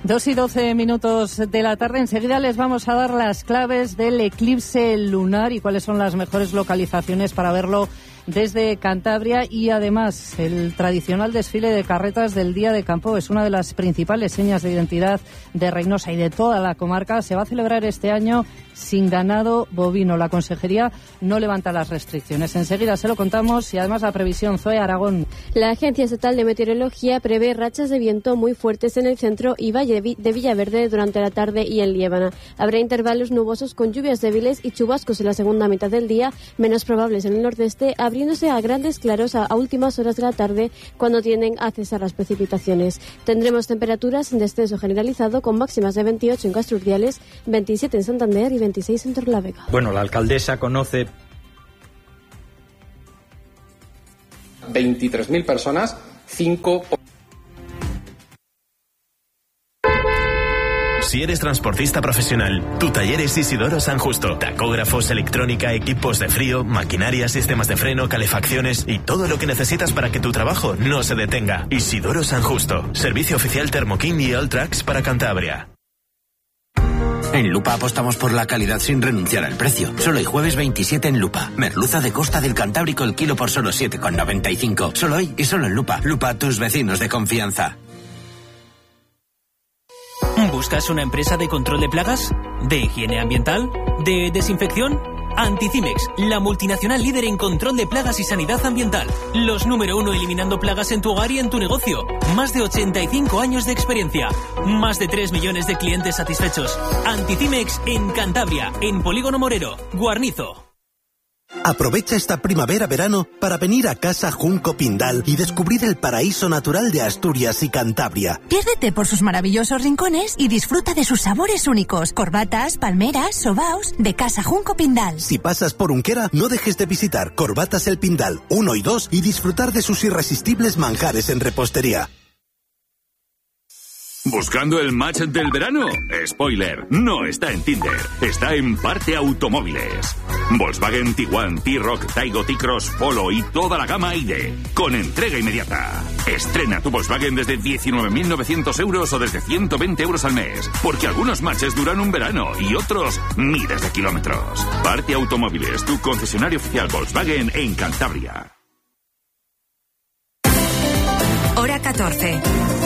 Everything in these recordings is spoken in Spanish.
2:12 de la tarde. Enseguida les vamos a dar las claves del eclipse lunar y cuáles son las mejores localizaciones para verlo desde Cantabria, y además el tradicional desfile de carretas del Día de Campo es una de las principales señas de identidad de Reynosa y de toda la comarca. Se va a celebrar este año sin ganado bovino. La Consejería no levanta las restricciones. Enseguida se lo contamos, y además la previsión. Zoe Aragón. La Agencia Estatal de Meteorología prevé rachas de viento muy fuertes en el centro y valle de Villaverde durante la tarde y en Liébana. Habrá intervalos nubosos con lluvias débiles y chubascos en la segunda mitad del día, menos probables en el nordeste, abriéndose a grandes claros a últimas horas de la tarde, cuando tienden a cesar las precipitaciones. Tendremos temperaturas en descenso generalizado, con máximas de 28 en Castro Urdiales, 27 en Santander y 26 en Torrelavega. Bueno, la alcaldesa conoce 23.000 personas, 5... Si eres transportista profesional, tu taller es Isidoro San Justo. Tacógrafos, electrónica, equipos de frío, maquinaria, sistemas de freno, calefacciones y todo lo que necesitas para que tu trabajo no se detenga. Isidoro San Justo. Servicio oficial Thermoking y Alltrax para Cantabria. En Lupa apostamos por la calidad sin renunciar al precio. Solo hay jueves 27 en Lupa. Merluza de Costa del Cantábrico el kilo por solo 7,95. Solo hoy y solo en Lupa. Lupa, tus vecinos de confianza. ¿Buscas una empresa de control de plagas? ¿De higiene ambiental? ¿De desinfección? Anticimex, la multinacional líder en control de plagas y sanidad ambiental. Los número 1 eliminando plagas en tu hogar y en tu negocio. Más de 85 años de experiencia. Más de 3 millones de clientes satisfechos. Anticimex en Cantabria, en Polígono Morero, Guarnizo. Aprovecha esta primavera-verano para venir a Casa Junco Pindal y descubrir el paraíso natural de Asturias y Cantabria. Piérdete por sus maravillosos rincones y disfruta de sus sabores únicos. Corbatas, palmeras, sobaos, de Casa Junco Pindal. Si pasas por Unquera, no dejes de visitar Corbatas El Pindal 1 y 2 y disfrutar de sus irresistibles manjares en repostería. ¿Buscando el match del verano? Spoiler, no está en Tinder, está en Parte Automóviles. Volkswagen Tiguan, T-Roc, Taigo, T-Cross, Polo y toda la gama ID, con entrega inmediata. Estrena tu Volkswagen desde 19.900 euros o desde 120 euros al mes, porque algunos matches duran un verano y otros miles de kilómetros. Parte Automóviles, tu concesionario oficial Volkswagen en Cantabria. Hora 14.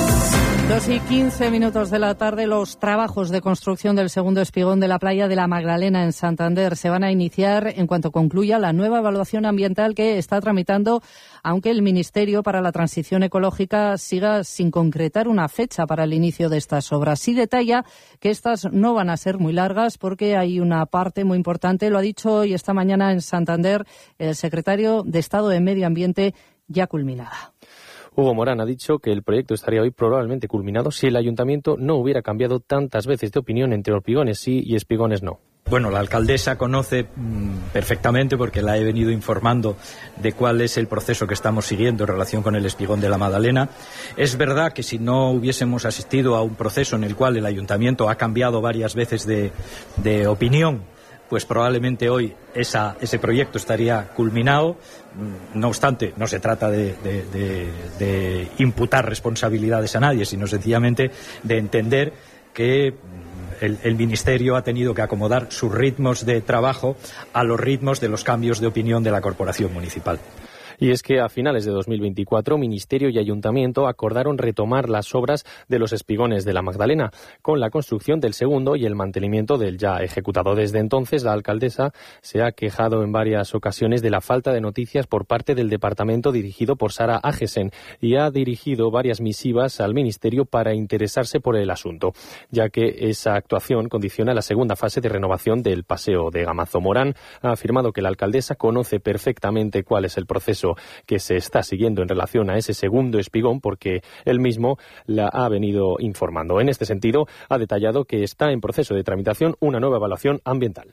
2:15 de la tarde. Los trabajos de construcción del segundo espigón de la playa de la Magdalena en Santander se van a iniciar en cuanto concluya la nueva evaluación ambiental que está tramitando, aunque el Ministerio para la Transición Ecológica siga sin concretar una fecha para el inicio de estas obras. Sí detalla que estas no van a ser muy largas porque hay una parte muy importante, lo ha dicho hoy esta mañana en Santander el secretario de Estado de Medio Ambiente, ya culminada. Hugo Morán ha dicho que el proyecto estaría hoy probablemente culminado si el ayuntamiento no hubiera cambiado tantas veces de opinión entre espigones sí y espigones no. Bueno, la alcaldesa conoce perfectamente, porque la he venido informando de cuál es el proceso que estamos siguiendo en relación con el espigón de la Magdalena. Es verdad que si no hubiésemos asistido a un proceso en el cual el ayuntamiento ha cambiado varias veces de opinión, pues probablemente hoy ese proyecto estaría culminado. No obstante, no se trata de imputar responsabilidades a nadie, sino sencillamente de entender que el Ministerio ha tenido que acomodar sus ritmos de trabajo a los ritmos de los cambios de opinión de la Corporación Municipal. Y es que a finales de 2024, Ministerio y Ayuntamiento acordaron retomar las obras de los espigones de la Magdalena, con la construcción del segundo y el mantenimiento del ya ejecutado. Desde entonces, la alcaldesa se ha quejado en varias ocasiones de la falta de noticias por parte del departamento dirigido por Sara Agesen y ha dirigido varias misivas al Ministerio para interesarse por el asunto, ya que esa actuación condiciona la segunda fase de renovación del Paseo de Gamazo. Morán ha afirmado que la alcaldesa conoce perfectamente cuál es el proceso que se está siguiendo en relación a ese segundo espigón, porque él mismo la ha venido informando. En este sentido, ha detallado que está en proceso de tramitación una nueva evaluación ambiental.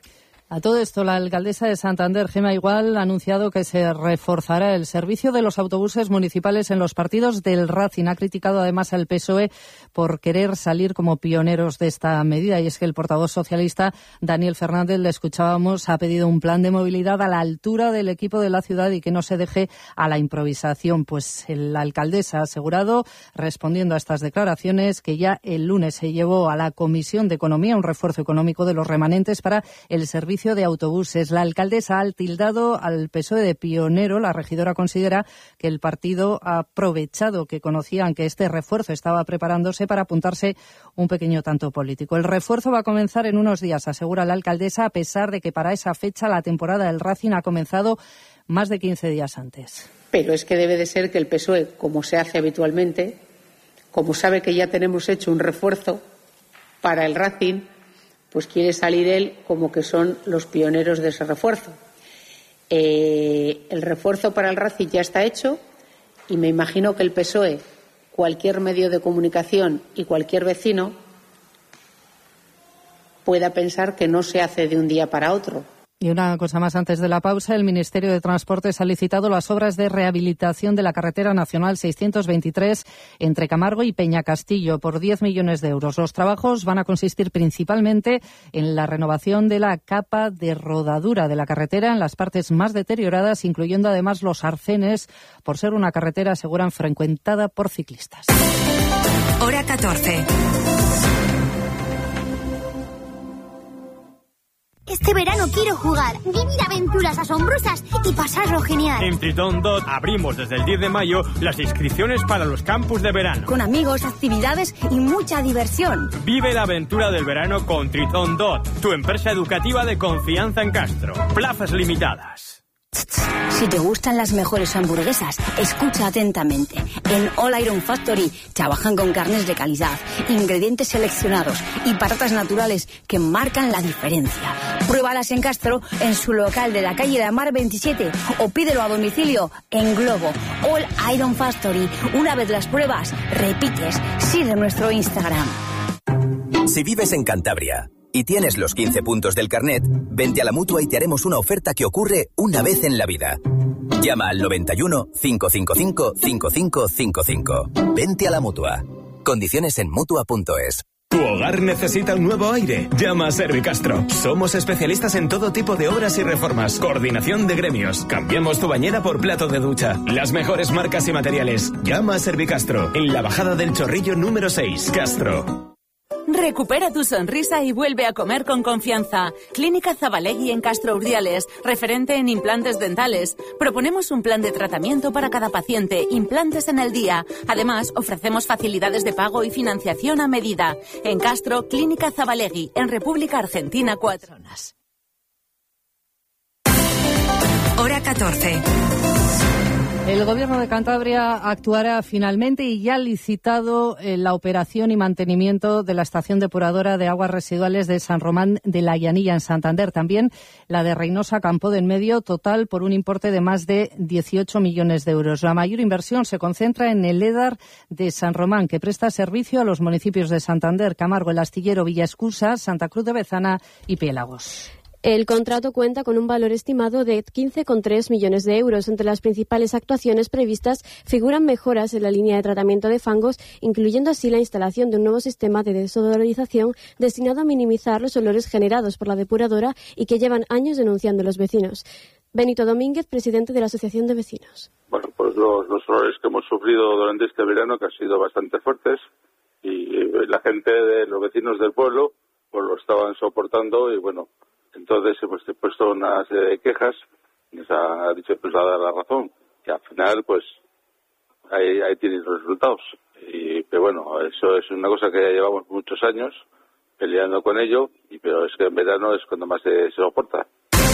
A todo esto, la alcaldesa de Santander, Gema Igual, ha anunciado que se reforzará el servicio de los autobuses municipales en los partidos del Racing. Ha criticado además al PSOE por querer salir como pioneros de esta medida. Y es que el portavoz socialista, Daniel Fernández, le escuchábamos, ha pedido un plan de movilidad a la altura del equipo de la ciudad y que no se deje a la improvisación. Pues la alcaldesa ha asegurado, respondiendo a estas declaraciones, que ya el lunes se llevó a la Comisión de Economía un refuerzo económico de los remanentes para el servicio de autobuses. La alcaldesa ha tildado al PSOE de pionero. La regidora considera que el partido ha aprovechado que conocían que este refuerzo estaba preparándose para apuntarse un pequeño tanto político. El refuerzo va a comenzar en unos días, asegura la alcaldesa, a pesar de que para esa fecha la temporada del Racing ha comenzado más de 15 días antes. Pero es que debe de ser que el PSOE, como se hace habitualmente, como sabe que ya tenemos hecho un refuerzo para el Racing, pues quiere salir él como que son los pioneros de ese refuerzo. El refuerzo para el Racing ya está hecho y me imagino que el PSOE, cualquier medio de comunicación y cualquier vecino pueda pensar que no se hace de un día para otro. Y una cosa más antes de la pausa, el Ministerio de Transportes ha licitado las obras de rehabilitación de la carretera nacional 623 entre Camargo y Peñacastillo por 10 millones de euros. Los trabajos van a consistir principalmente en la renovación de la capa de rodadura de la carretera en las partes más deterioradas, incluyendo además los arcenes, por ser una carretera, aseguran, frecuentada por ciclistas. Hora 14. Este verano quiero jugar, vivir aventuras asombrosas y pasarlo genial. En Tritón Dot abrimos desde el 10 de mayo las inscripciones para los campus de verano. Con amigos, actividades y mucha diversión. Vive la aventura del verano con Tritón Dot, tu empresa educativa de confianza en Castro. Plazas limitadas. Si te gustan las mejores hamburguesas, escucha atentamente. En All Iron Factory trabajan con carnes de calidad, ingredientes seleccionados y patatas naturales que marcan la diferencia. Pruébalas en Castro, en su local de la calle de Amar 27 o pídelo a domicilio en Globo. All Iron Factory. Una vez las pruebas, repites. Sigue nuestro Instagram. Si vives en Cantabria y tienes los 15 puntos del carnet, vente a la Mutua y te haremos una oferta que ocurre una vez en la vida. Llama al 91 555 5555. Vente a la Mutua. Condiciones en Mutua.es. Tu hogar necesita un nuevo aire. Llama a Servicastro. Somos especialistas en todo tipo de obras y reformas. Coordinación de gremios. Cambiamos tu bañera por plato de ducha. Las mejores marcas y materiales. Llama a Servicastro. En la bajada del Chorrillo número 6. Castro. Recupera tu sonrisa y vuelve a comer con confianza. Clínica Zabalegui en Castro Urdiales, referente en implantes dentales. Proponemos un plan de tratamiento para cada paciente, implantes en el día. Además, ofrecemos facilidades de pago y financiación a medida. En Castro, Clínica Zabalegui, en República Argentina 4. Hora 14. El Gobierno de Cantabria actuará finalmente y ya ha licitado la operación y mantenimiento de la estación depuradora de aguas residuales de San Román de la Llanilla en Santander. También la de Reynosa Campo de Enmedio, total por un importe de más de 18 millones de euros. La mayor inversión se concentra en el EDAR de San Román, que presta servicio a los municipios de Santander, Camargo, El Astillero, Villaescusa, Santa Cruz de Bezana y Piélagos. El contrato cuenta con un valor estimado de 15,3 millones de euros. Entre las principales actuaciones previstas figuran mejoras en la línea de tratamiento de fangos, incluyendo así la instalación de un nuevo sistema de desodorización destinado a minimizar los olores generados por la depuradora y que llevan años denunciando los vecinos. Benito Domínguez, presidente de la Asociación de Vecinos. Bueno, pues los olores que hemos sufrido durante este verano, que han sido bastante fuertes, y la gente, de los vecinos del pueblo, pues lo estaban soportando y bueno. Entonces hemos puesto una serie de quejas, nos ha dicho pues ha dado la razón, que al final pues ahí tienen los resultados. Pero bueno, eso es una cosa que ya llevamos muchos años peleando con ello, pero es que en verano es cuando más se soporta.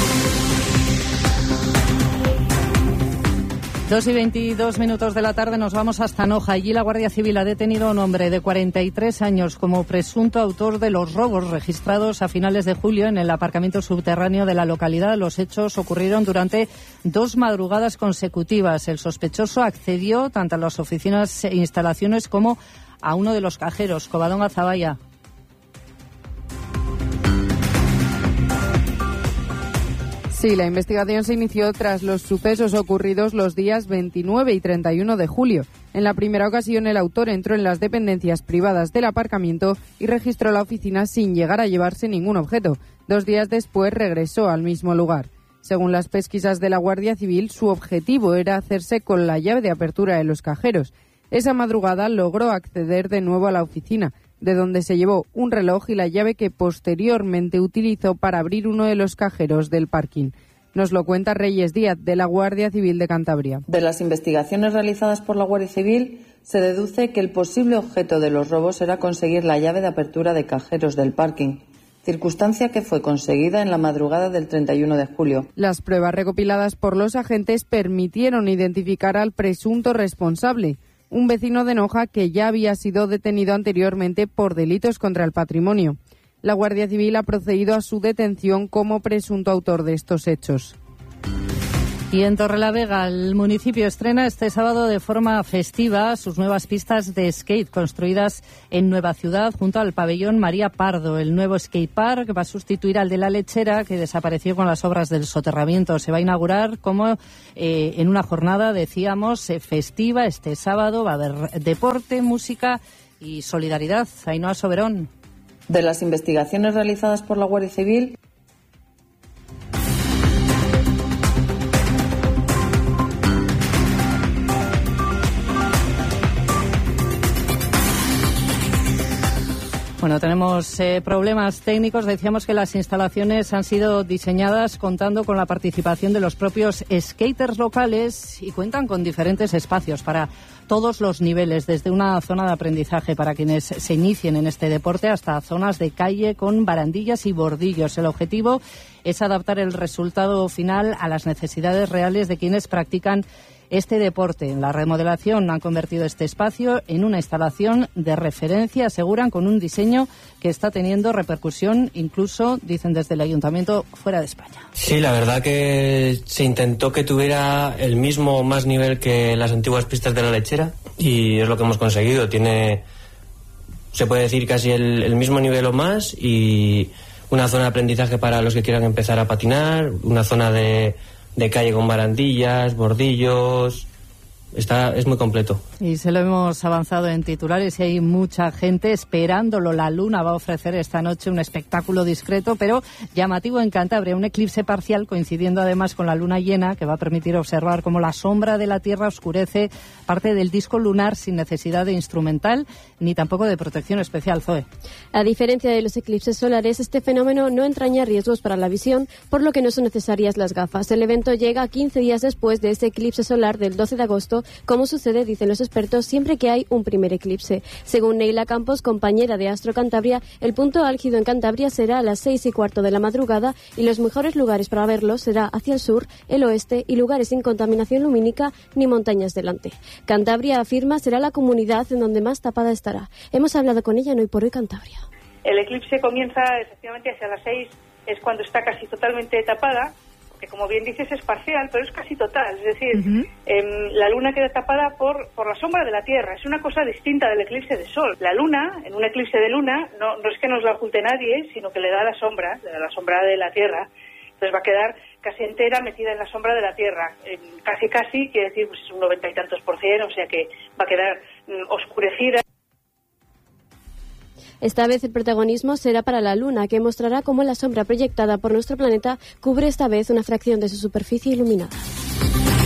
2:22 de la tarde nos vamos hasta Noja. Allí la Guardia Civil ha detenido a un hombre de 43 años como presunto autor de los robos registrados a finales de julio en el aparcamiento subterráneo de la localidad. Los hechos ocurrieron durante 2 madrugadas consecutivas. El sospechoso accedió tanto a las oficinas e instalaciones como a uno de los cajeros. Covadonga Zaballa. Sí, la investigación se inició tras los sucesos ocurridos los días 29 y 31 de julio. En la primera ocasión, el autor entró en las dependencias privadas del aparcamiento y registró la oficina sin llegar a llevarse ningún objeto. 2 días después regresó al mismo lugar. Según las pesquisas de la Guardia Civil, su objetivo era hacerse con la llave de apertura de los cajeros. Esa madrugada logró acceder de nuevo a la oficina, de donde se llevó un reloj y la llave que posteriormente utilizó para abrir uno de los cajeros del parking. Nos lo cuenta Reyes Díaz, de la Guardia Civil de Cantabria. De las investigaciones realizadas por la Guardia Civil, se deduce que el posible objeto de los robos era conseguir la llave de apertura de cajeros del parking, circunstancia que fue conseguida en la madrugada del 31 de julio. Las pruebas recopiladas por los agentes permitieron identificar al presunto responsable, un vecino de Noja que ya había sido detenido anteriormente por delitos contra el patrimonio. La Guardia Civil ha procedido a su detención como presunto autor de estos hechos. Y en Torrelavega, el municipio estrena este sábado de forma festiva sus nuevas pistas de skate construidas en Nueva Ciudad junto al pabellón María Pardo. El nuevo skatepark va a sustituir al de La Lechera, que desapareció con las obras del soterramiento. Se va a inaugurar como en una jornada, decíamos, festiva este sábado. Va a haber deporte, música y solidaridad. Ainhoa Soberón. De las investigaciones realizadas por la Guardia Civil, Bueno, tenemos problemas técnicos. Decíamos que las instalaciones han sido diseñadas contando con la participación de los propios skaters locales y cuentan con diferentes espacios para todos los niveles, desde una zona de aprendizaje para quienes se inicien en este deporte hasta zonas de calle con barandillas y bordillos. El objetivo es adaptar el resultado final a las necesidades reales de quienes practican este deporte. En la remodelación han convertido este espacio en una instalación de referencia, aseguran, con un diseño que está teniendo repercusión, incluso, dicen desde el ayuntamiento, fuera de España. Sí, la verdad que se intentó que tuviera el mismo o más nivel que las antiguas pistas de La Lechera y es lo que hemos conseguido. Tiene, se puede decir, casi el mismo nivel o más y una zona de aprendizaje para los que quieran empezar a patinar, una zona de calle con barandillas, bordillos. Es muy completo. Y se lo hemos avanzado en titulares y hay mucha gente esperándolo. La Luna va a ofrecer esta noche un espectáculo discreto pero llamativo en Cantabria. Un eclipse parcial coincidiendo además con la luna llena que va a permitir observar cómo la sombra de la Tierra oscurece parte del disco lunar sin necesidad de instrumental ni tampoco de protección especial, Zoe. A diferencia de los eclipses solares, este fenómeno no entraña riesgos para la visión, por lo que no son necesarias las gafas. El evento llega 15 días después de ese eclipse solar del 12 de agosto, como sucede, dicen los expertos, siempre que hay un primer eclipse. Según Neila Campos, compañera de Astro Cantabria, el punto álgido en Cantabria será a las 6:15 de la madrugada y los mejores lugares para verlo será hacia el sur, el oeste y lugares sin contaminación lumínica ni montañas delante. Cantabria, afirma, será la comunidad en donde más tapada estará. Hemos hablado con ella en Hoy por Hoy Cantabria. El eclipse comienza efectivamente hacia las 6, es cuando está casi totalmente tapada, que como bien dices es parcial, pero es casi total, es decir, la luna queda tapada por la sombra de la Tierra, es una cosa distinta del eclipse de sol. La luna, en un eclipse de luna, no es que nos la oculte nadie, sino que le da la sombra de la Tierra, entonces va a quedar casi entera metida en la sombra de la Tierra, casi, quiere decir, pues es un 90 y tantos %, o sea que va a quedar oscurecida. Esta vez el protagonismo será para la Luna, que mostrará cómo la sombra proyectada por nuestro planeta cubre esta vez una fracción de su superficie iluminada.